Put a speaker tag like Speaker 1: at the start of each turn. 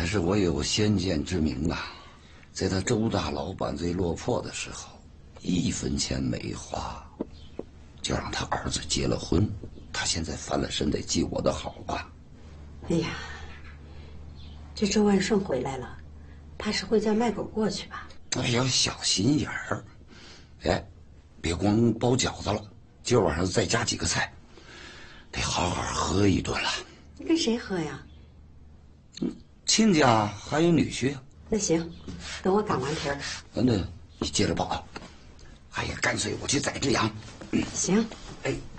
Speaker 1: 可是我有先见之明啊，在他周大老板最落魄的时候，1分钱没花，就让他儿子结了婚。他现在翻了身得记我的好啊。
Speaker 2: 哎呀，这周万顺回来了，怕是会再卖狗过去吧？
Speaker 1: 哎，要小心眼儿。哎，别光包饺子了，今儿晚上再加几个菜，得好好喝一顿了。
Speaker 2: 你跟谁喝呀？
Speaker 1: 亲家还有女婿。
Speaker 2: 那行，等我擀完皮儿。
Speaker 1: 那你接着包啊。哎呀，干脆我去宰只羊。
Speaker 2: 行。
Speaker 1: 哎。